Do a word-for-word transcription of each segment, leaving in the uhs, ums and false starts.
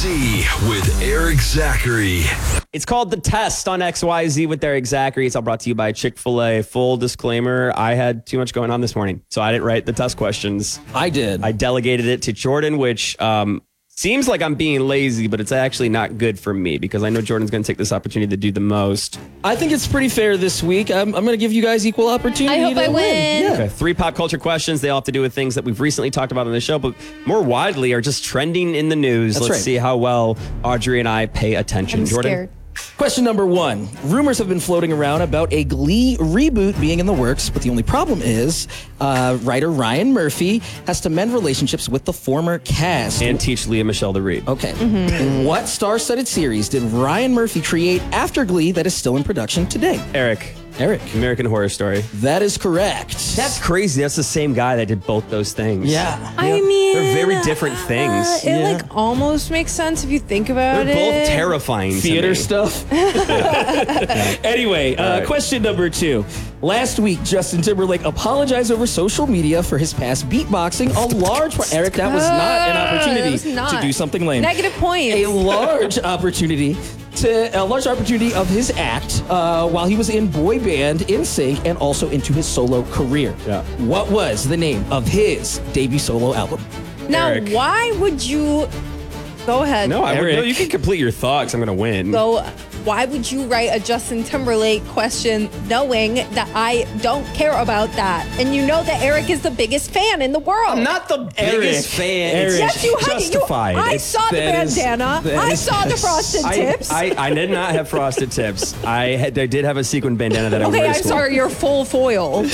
Z with Eric Zachary. It's called The Test on X Y Z with Eric Zachary. It's all brought to you by Chick-fil-A. Full disclaimer, I had too much going on this morning, so I didn't write the test questions. I did. I delegated it to Jordan, which um, seems like I'm being lazy, but it's actually not good for me because I know Jordan's going to take this opportunity to do the most. I think it's pretty fair this week. I'm, I'm going to give you guys equal opportunity. I hope to I win. Yeah. Okay, three pop culture questions. They all have to do with things that we've recently talked about on the show, but more widely are just trending in the news. That's Let's right. see how well Audrey and I pay attention. I'm Jordan? scared. Question number one. Rumors have been floating around about a Glee reboot being in the works, but the only problem is uh, writer Ryan Murphy has to mend relationships with the former cast. And teach Leah Michelle to read. Okay. Mm-hmm. What star-studded series did Ryan Murphy create after Glee that is still in production today? Eric, Eric. American Horror Story. That is correct. That's crazy. That's the same guy that did both those things. Yeah. I mean, They're very different things. Uh, it Yeah. like almost makes sense if you think about They're it. both terrifying Theater to me. stuff. Anyway, uh, right. question number two. Last week, Justin Timberlake apologized over social media for his past beatboxing. A large part, Eric, that was not an Uh, opportunity it was not. to do something lame. Negative points. A large opportunity to a large opportunity of his act uh, while he was in boy band NSYNC and also into his solo career. Yeah. What was the name of his debut solo album? Now, Eric. why would you go ahead? No, I would, Eric. no, you can complete your thoughts. I'm going to win. Go. Why would you write a Justin Timberlake question knowing that I don't care about that? And you know that Eric is the biggest fan in the world. I'm not the biggest fan. Eric. It's Yes, you have. You, justified. I It's- saw the that is- bandana. that I is- saw the frosted I, tips. I, I did not have frosted tips. I, had, I did have a sequin bandana that I wore okay, to I'm school. sorry. You're full foil.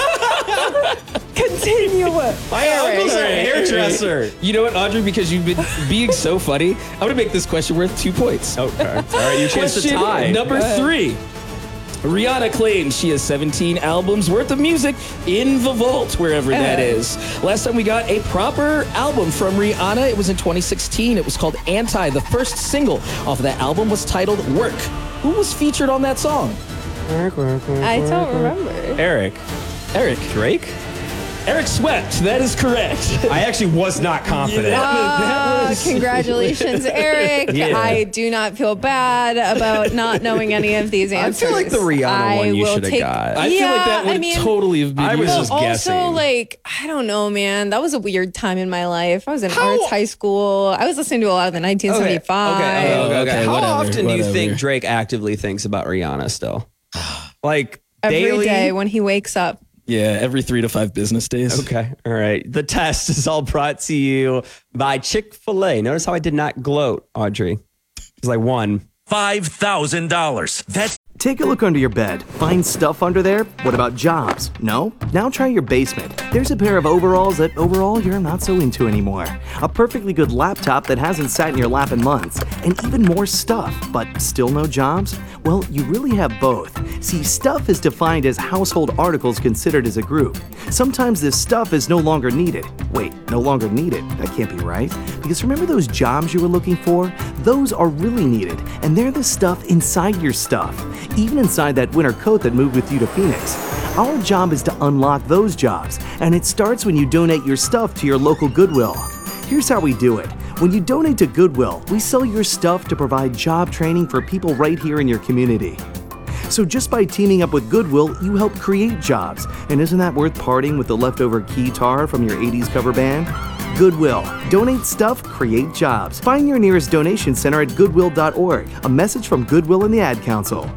Continue. My Eric. uncle's a hairdresser. You know what, Audrey? Because you've been being so funny, I'm going to make this question worth two points. Okay. All right, you chance to Question tie. number three. Rihanna claims she has seventeen albums worth of music in the vault, wherever that Uh. is. Last time we got a proper album from Rihanna, it was in twenty sixteen. It was called Anti. The first single off of that album was titled Work. Who was featured on that song? I don't remember. Eric. Eric. Drake? Eric Swept. That is correct. I actually was not confident. Uh, congratulations, Eric. Yeah. I do not feel bad about not knowing any of these I answers. feel like the Rihanna I one you will should have take- got. I feel Yeah, like that would I mean, totally have been I was you. just also, guessing. like, I don't know, man. That was a weird time in my life. I was in arts high school. I was listening to a lot of the nineteen seventy-five. Okay, okay, okay. okay, How whatever, often do you whatever. think Drake actively thinks about Rihanna still? Like Every daily? day when he wakes up. Yeah, every three to five business days. Okay, all right. The test is all brought to you by Chick-fil-A. Notice how I did not gloat, Audrey. Because I won. five thousand dollars. That's Take a look under your bed. Find stuff under there? What about jobs? No? Now try your basement. There's a pair of overalls that overall you're not so into anymore. A perfectly good laptop that hasn't sat in your lap in months. And even more stuff, but still no jobs? Well, you really have both. See, stuff is defined as household articles considered as a group. Sometimes this stuff is no longer needed. Wait, no longer needed? That can't be right. Because remember those jobs you were looking for? Those are really needed, and they're the stuff inside your stuff. Even inside that winter coat that moved with you to Phoenix. Our job is to unlock those jobs, and it starts when you donate your stuff to your local Goodwill. Here's how we do it. When you donate to Goodwill, we sell your stuff to provide job training for people right here in your community. So just by teaming up with Goodwill, you help create jobs. And isn't that worth parting with the leftover keytar from your eighties cover band? Goodwill. Donate stuff, create jobs. Find your nearest donation center at goodwill dot org. A message from Goodwill and the Ad Council.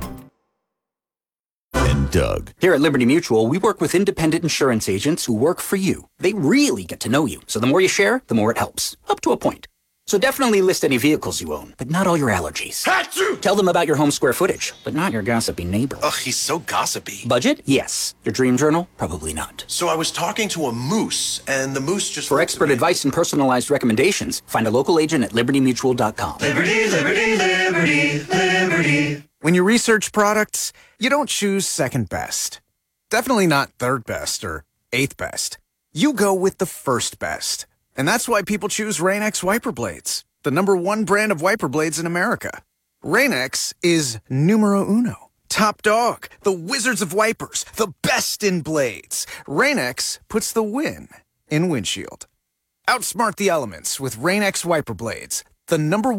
and Doug. Here at Liberty Mutual, we work with independent insurance agents who work for you. They really get to know you, so the more you share, the more it helps. Up to a point. So definitely list any vehicles you own, but not all your allergies. Achoo! Tell them about your home square footage, but not your gossipy neighbor. Ugh, he's so gossipy. Budget? Yes. Your dream journal? Probably not. So I was talking to a moose, and the moose just... For looked at expert me. advice and personalized recommendations, find a local agent at liberty mutual dot com. Liberty, liberty, liberty, liberty. When you research products, you don't choose second best. Definitely not third best or eighth best. You go with the first best. And that's why people choose Rain-X wiper blades, the number one brand of wiper blades in America. Rain-X is numero uno. Top dog, the wizards of wipers, the best in blades. Rain-X puts the win in windshield. Outsmart the elements with Rain-X wiper blades, the number